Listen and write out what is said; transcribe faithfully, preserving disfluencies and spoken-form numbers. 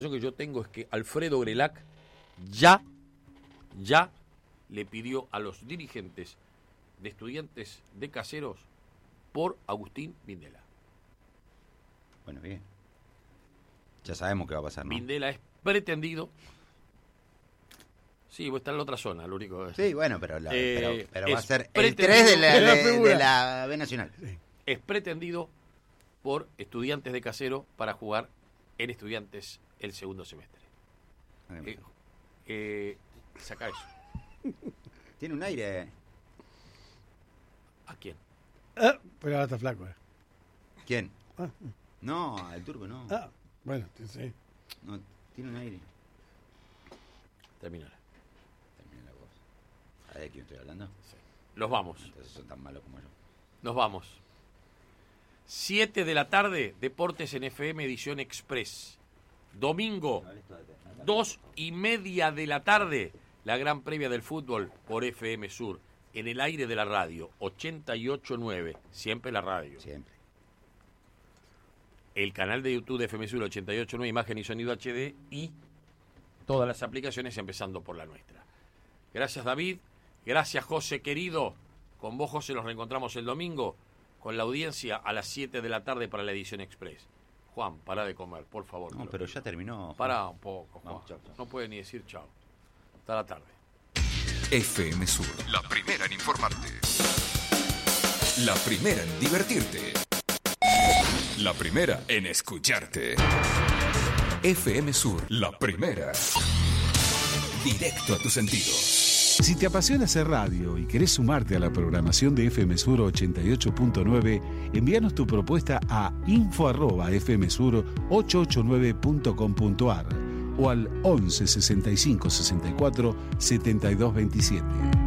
que yo tengo es que Alfredo Grelac ya, ya le pidió a los dirigentes de Estudiantes de Caseros por Agustín Vindela. Bueno, bien. Ya sabemos qué va a pasar, ¿no? Vindela es pretendido. Sí, va a estar en la otra zona, lo único que... Sí, bueno, pero, la, eh, pero, pero va a ser el pretendido... tres de la, de, de la B Nacional. Sí. Es pretendido por Estudiantes de Caseros para jugar en Estudiantes el segundo semestre. Eh, eh, saca eso. Tiene un aire. ¿A quién? Ah, pero ahora está flaco, ¿eh? ¿Quién? Ah. No, el turco no. Ah, bueno, sí. No, tiene un aire. Terminala. Termina la voz. ¿Sabes de quién estoy hablando? Sí. Nos vamos. Entonces son tan malos como yo. Nos vamos. siete de la tarde, Deportes en F M, edición Express. Domingo, dos y media de la tarde, la gran previa del fútbol por F M Sur. En el aire de la radio, ochenta y ocho punto nueve, siempre la radio. Siempre. El canal de YouTube de F M Sur ochenta y ocho punto nueve, imagen y sonido H D, y todas las aplicaciones, empezando por la nuestra. Gracias, David. Gracias, José, querido. Con vos, José, nos reencontramos el domingo con la audiencia a las siete de la tarde para la edición Express. Juan, pará de comer, por favor. No, pero ya terminó. Pará un poco, Juan. No, chau, chau. No puede ni decir chao. Hasta la tarde. F M Sur, la primera en informarte. La primera en divertirte. La primera en escucharte. F M Sur, la primera. Directo a tus sentidos. Si te apasiona hacer radio y querés sumarte a la programación de F M Sur ochenta y ocho punto nueve, envíanos tu propuesta a info arroba f m sur ochocientos ochenta y nueve punto com punto a r o al once sesenta y cinco sesenta y cuatro setenta y dos veintisiete.